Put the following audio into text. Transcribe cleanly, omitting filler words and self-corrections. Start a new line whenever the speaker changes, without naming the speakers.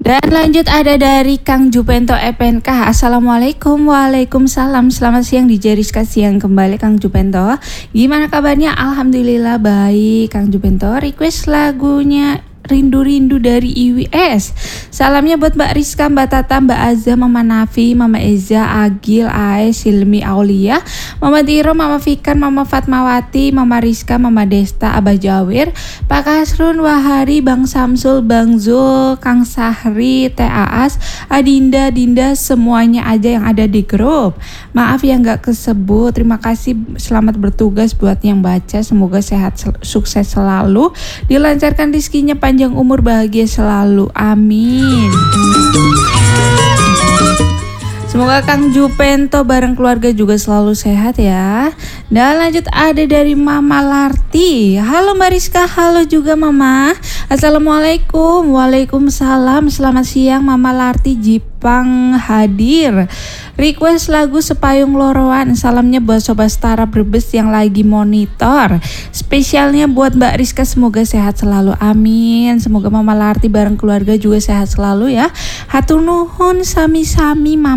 Dan lanjut ada dari Kang Jupento FNK. Assalamualaikum. Waalaikumsalam. Selamat siang di Jeriska siang kembali Kang Jupento. Gimana kabarnya? Alhamdulillah baik Kang Jupento. Request lagunya Rindu-rindu dari IWS. Salamnya buat Mbak Rizka, Mbak Tata, Mbak Azza, Mama Nafi, Mama Eza, Agil, Ae, Silmi, Aulia, Mama Tiro, Mama Fikan, Mama Fatmawati, Mama Rizka, Mama Desta, Abah Jawir, Pak Kasrun, Wahari, Bang Samsul, Bang Zul, Kang Sahri, Teh Aas, Adinda, Dinda, semuanya aja yang ada di grup. Maaf yang gak kesebut. Terima kasih, selamat bertugas buat yang baca. Semoga sehat, sukses selalu, dilancarkan rezekinya, panjang umur, bahagia selalu, amin. Semoga Kang Jupento bareng keluarga juga selalu sehat ya. Dan lanjut ada dari Mama Larti. Halo Mbak Rizka, halo juga Mama. Assalamualaikum. Waalaikumsalam. Selamat siang Mama Larti, Jipang hadir. Request lagu Sepayung Lorowan. Salamnya buat Sobat Setara Brebes yang lagi monitor. Spesialnya buat Mbak Rizka, semoga sehat selalu, amin. Semoga Mama Larti bareng keluarga juga sehat selalu ya. Hatur nuhun sami-sami Mama.